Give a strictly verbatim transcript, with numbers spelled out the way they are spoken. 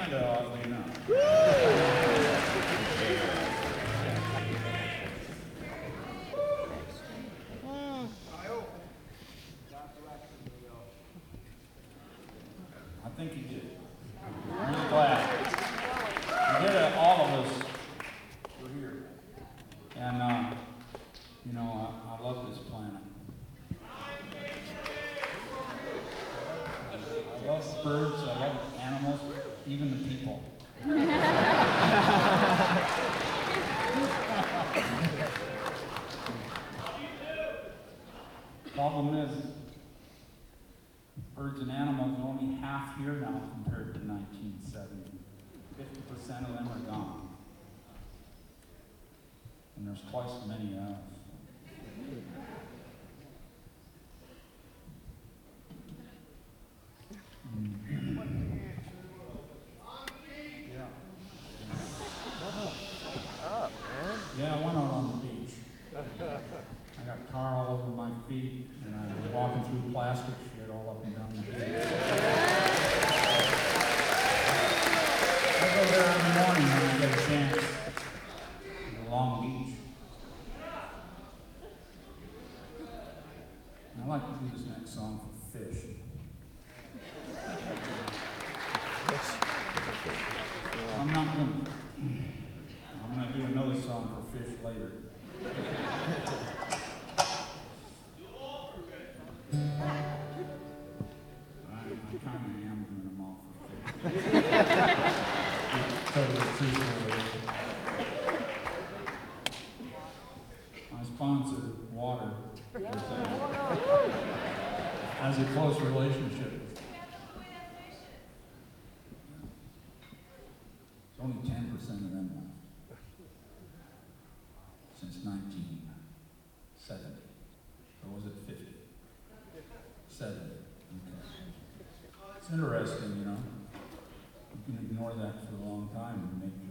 Canada, oddly enough. I think he did. I'm really glad. He did it, all of us were here. And, uh, you know, I, I love this planet. I love birds, I love animals, even the people. Problem is, birds and animals are only half here now compared to nineteen seventy. fifty percent of them are gone. And there's twice as many of us. Yeah, I went out on the beach. I got tar all over my feet, and I was walking through plastic shit all up and down the beach. I go there every morning when I get a chance. To Long Beach. And I like to do this next song for fish. I'm not gonna. I'm gonna do another song for fish later. I, I kind of am doing them all for fish. Tell you the truth, my sponsor, Water, is, uh, has a close relationship. It's only ten percent of them left since nineteen seventy. Or was it fifty? seventy. Okay. It's interesting, you know. You can ignore that for a long time and make